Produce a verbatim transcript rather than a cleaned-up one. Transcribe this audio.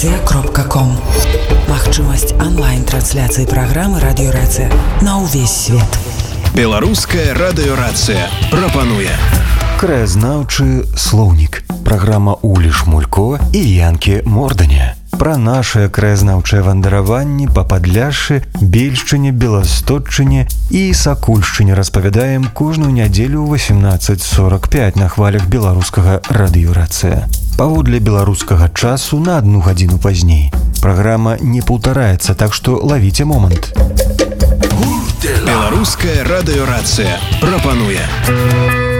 кропка ком. Магчымасць онлайн-трансляцыі праграмы «Радыёрацыя» на ўвесь свет. Беларуская радыёрацыя прапануе краязнаўчы слоўнік. Праграма Улі Шмулько і Янкі Морданя. Пра нашыя краязнаўчыя вандараванні па Падляшшы, Бельшчыне, Беласточчыне і Сакульшчыне распавядаем кожную нядзелю ў васемнаццаць сорак пяць на хвалях беларускага радыёрацыя. Паводле беларускага часу на адну гадзіну пазней. Праграма не паўтараецца, так што лавіце момант. Беларуская радыёрацыя прапануе